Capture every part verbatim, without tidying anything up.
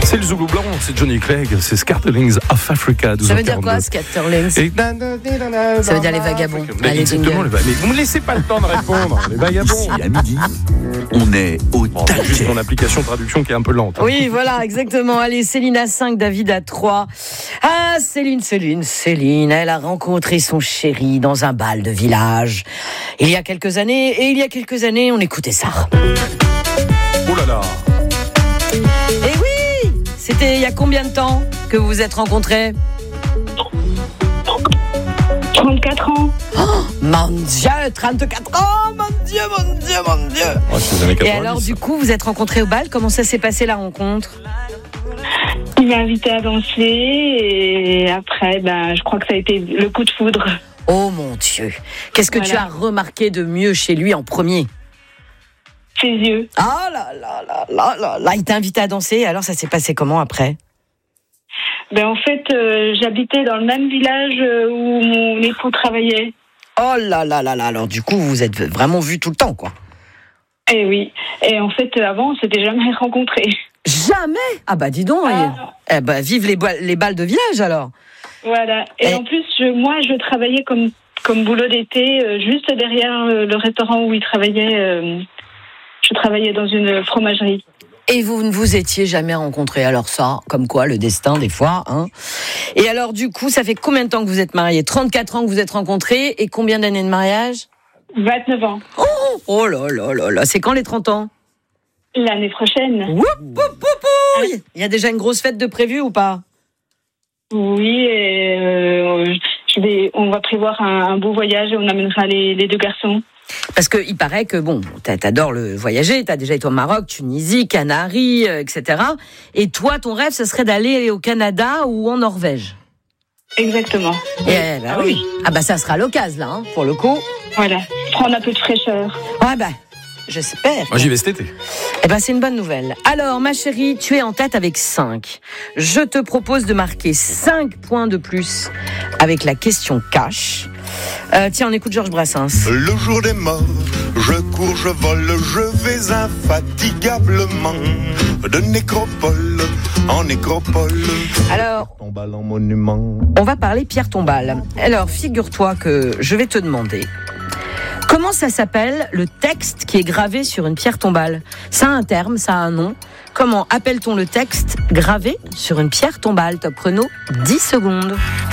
C'est le Zoulou blanc, c'est Johnny Clegg, c'est Scatterlings of Africa. Ça veut dire quoi, Scatterlings? Et... Ça veut dire les vagabonds. Mais Allez, exactement, les va... Mais vous me laissez pas le temps de répondre, les vagabonds. Ici à midi, on est au Bon, c'est juste taquet. mon application traduction qui est un peu lente. Hein. Oui, voilà, exactement. Allez, Céline à cinq, David à trois. Ah, Céline, Céline, Céline, elle a rencontré son chéri dans un bal de village. Il y a quelques années, et il y a quelques années, on écoutait ça. Oh là là. Et oui, c'était il y a combien de temps que vous vous êtes rencontrés? trente-quatre ans. Oh, mon Dieu, trente-quatre ans, mon Dieu, mon Dieu, mon Dieu. Oh, c'est les années Et quatre-vingt-dix, alors, ça. du coup, vous êtes rencontrés au bal. Comment ça s'est passé, la rencontre? Il m'a invité à danser et après, ben, je crois que ça a été le coup de foudre. Oh mon Dieu. Qu'est-ce que Voilà. tu as remarqué de mieux chez lui en premier? Ses yeux. Ah là là là là là là. Il t'a invité à danser. Alors, ça s'est passé comment après? Ben, en fait, euh, j'habitais dans le même village euh, où mon époux travaillait. Oh là là là là. Alors, du coup, vous vous êtes vraiment vus tout le temps, quoi. Et oui. Et en fait, avant, on s'était jamais rencontrés. Jamais? Ah bah dis donc. Ah. Eh eh bah, vive les, ba- les balles de village, alors. Voilà. Et, Et- en plus, je, moi, je travaillais comme, comme boulot d'été, euh, juste derrière euh, le restaurant où il travaillait. euh, je travaillais dans une fromagerie. Et vous ne vous étiez jamais rencontrés. Alors ça, comme quoi, le destin, des fois. Hein. Et alors, du coup, ça fait combien de temps que vous êtes mariés? trente-quatre ans que vous êtes rencontrés. Et combien d'années de mariage? vingt-neuf ans. Oh, oh là là là là. C'est quand les trente ans? L'année prochaine. Woup, woup, woup, woup. Il y a déjà une grosse fête de prévue ou pas? Oui, et, euh, je vais, on va prévoir un, un beau voyage et on amènera les, les deux garçons. Parce qu'il paraît que, bon, t'a- t'adores le voyager, t'as déjà été au Maroc, Tunisie, Canaries, euh, et cetera. Et toi, ton rêve, ce serait d'aller au Canada ou en Norvège. Exactement. Et, eh ben Ah oui. oui. Ah bah ça sera l'occasion, là, hein, pour le coup. Voilà. Prendre un peu de fraîcheur. Ouais bah, j'espère. Moi, j'y vais cet été. Eh ben, c'est une bonne nouvelle. Alors, ma chérie, tu es en tête avec cinq. Je te propose de marquer cinq points de plus avec la question cash. Euh, tiens, on écoute Georges Brassens. Le jour des morts, je cours, je vole, je vais infatigablement de nécropole en nécropole. Alors, Tombale en monument. on va parler pierre tombale. Alors, figure-toi que je vais te demander comment ça s'appelle le texte qui est gravé sur une pierre tombale. Ça a un terme, ça a un nom. Comment appelle-t-on le texte gravé sur une pierre tombale? Top chrono, dix secondes.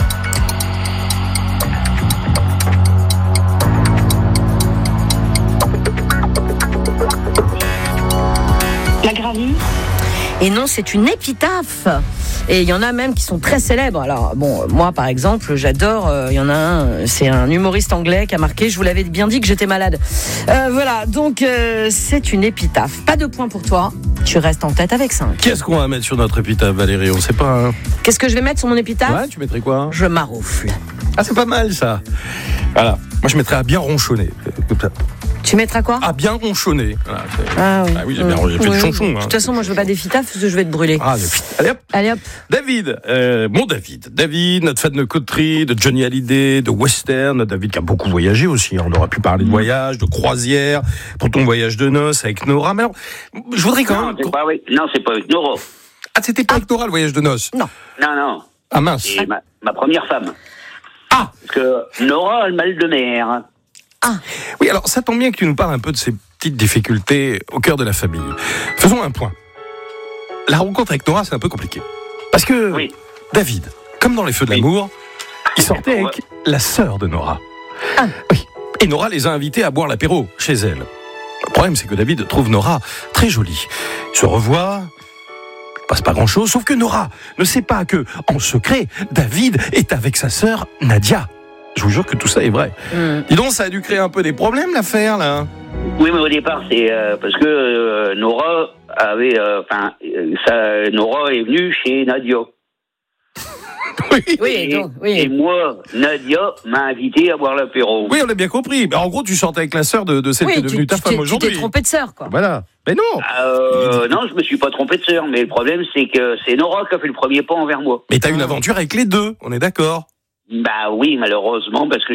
La gravure. Et non, c'est une épitaphe. Et il y en a même qui sont très célèbres. Alors, bon, moi, par exemple, j'adore, euh, il y en a un, c'est un humoriste anglais qui a marqué « Je vous l'avais bien dit que j'étais malade ». Euh, voilà, donc euh, c'est une épitaphe. Pas de points pour toi, tu restes en tête avec cinq. Qu'est-ce qu'on va mettre sur notre épitaphe, Valérie? On sait pas. Hein. Qu'est-ce que je vais mettre sur mon épitaphe? Ouais, tu mettrais quoi? Je maroufle. Ah, c'est pas mal, ça. Voilà. Moi, je mettrais à bien ronchonner. Tu mettras quoi? À bien ronchonner. Voilà, c'est- Ah oui. Ah oui, j'ai bien j'ai fait Oui. le chonchon. De Hein. toute façon, moi, je veux pas d'épitaphe parce que je vais te brûler. Ah, allez hop. Allez hop. David, euh, mon David. David, notre fan de coterie, de Johnny Hallyday, de western. David qui a beaucoup voyagé aussi. On aurait pu parler de voyage, de croisière, pour ton voyage de noces avec Nora. Mais alors, je voudrais quand Non, même. c'est pas avec, non, c'est pas avec Nora. Ah, c'était pas avec Nora le voyage de noces? Non. Non, non. Ah mince. C'est ma, ma première femme. Ah Parce que Nora a le mal de mer. oui, alors ça tombe bien que tu nous parles un peu de ces petites difficultés au cœur de la famille. Faisons un point. La rencontre avec Nora, c'est un peu compliqué. Parce que Oui. David, comme dans Les Feux de Oui. l'amour, il sortait avec la sœur de Nora. Ah. Oui. Et Nora les a invités à boire l'apéro chez elle. Le problème, c'est que David trouve Nora très jolie. Ils se revoient, il ne passe pas grand-chose, sauf que Nora ne sait pas que, en secret, David est avec sa sœur Nadia. Je vous jure que tout ça est vrai. Mmh. Dis donc, ça a dû créer un peu des problèmes, l'affaire, là. Oui, mais au départ, c'est euh, parce que euh, Nora avait, euh, enfin, euh, ça, Nora est venue chez Nadia. Oui. Oui, Et, donc, oui. et moi, Nadia m'a invité à boire l'apéro. Oui, on a bien compris. Mais en gros, tu sortais avec la sœur de, de celle Oui, qui est tu, devenue ta tu femme t'es, tu aujourd'hui. t'es trompé de sœur, quoi. Voilà. Mais non. Euh, non, je me suis pas trompé de sœur, mais le problème, c'est que c'est Nora qui a fait le premier pas envers moi. Mais t'as une aventure avec les deux, on est d'accord. Bah oui, malheureusement, parce que